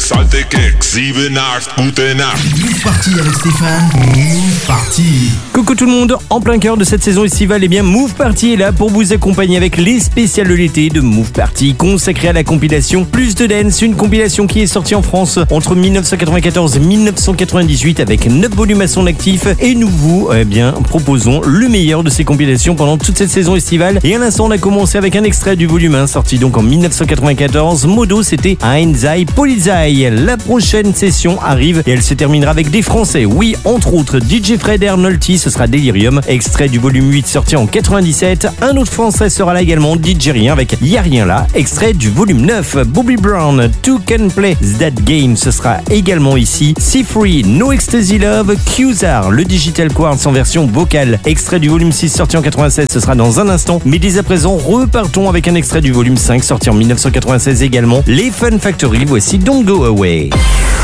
Kicks, alte Kicks, 7, 8, gute Nacht. Move Party avec Stéphane. Move Party. Coucou tout le monde, en plein cœur de cette saison estivale, et bien Move Party est là pour vous accompagner avec les spéciales de l'été de Move Party consacrée à la compilation Plus de Dance, une compilation qui est sortie en France entre 1994 et 1998 avec 9 volumes à son actif, et nous vous proposons le meilleur de ces compilations pendant toute cette saison estivale. Et à l'instant on a commencé avec un extrait du volume 1 sorti donc en 1994. Modo, c'était Einzai Polizei. La prochaine session arrive et elle se terminera avec des Français. Oui, entre autres DJ Fred et Arnolti, ce sera Delirium, extrait du volume 8 sorti en 97. Un autre Français sera là également, DJ Rien avec Y'a rien là, extrait du volume 9. Bobby Brown, Two Can Play That Game, ce sera également ici. C3, No Ecstasy Love, Qzar, le Digital Quartz en version vocale, extrait du volume 6 sorti en 87, ce sera dans un instant. Mais dès à présent, repartons avec un extrait du volume 5 sorti en 1996 également. Les Fun Factory, voici Don't Go Away.